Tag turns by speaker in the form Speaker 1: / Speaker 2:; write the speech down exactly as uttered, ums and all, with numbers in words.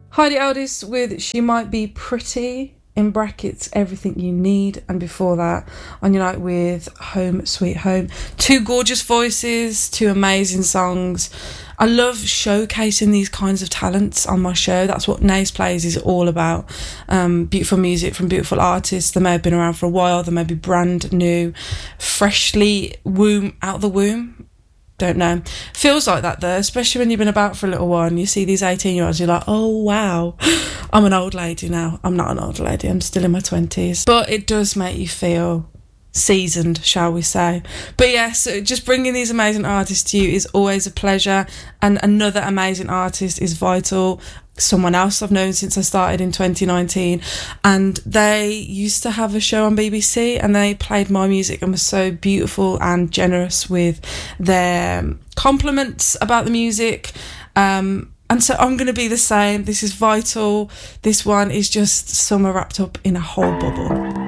Speaker 1: Heidi Eldis with She Might Be Pretty, in brackets, Everything You Need, and before that, On Your Night with Home Sweet Home. Two gorgeous voices, two amazing songs. I love showcasing these kinds of talents on my show. That's what Nays Plays is all about. Um, beautiful music from beautiful artists. They may have been around for a while, they may be brand new, freshly womb out the womb. Don't know. Feels like that though, especially when you've been about for a little while and you see these eighteen year olds, you're like, oh wow, I'm an old lady now. I'm not an old lady, I'm still in my twenties. But it does make you feel seasoned, shall we say. But yes, just bringing these amazing artists to you is always a pleasure. And another amazing artist is Vital, someone else I've known since I started in twenty nineteen, and they used to have a show on B B C and they played my music and were so beautiful and generous with their compliments about the music. Um, and so I'm going to be the same. This is Vital. This one is just summer wrapped up in a whole bubble.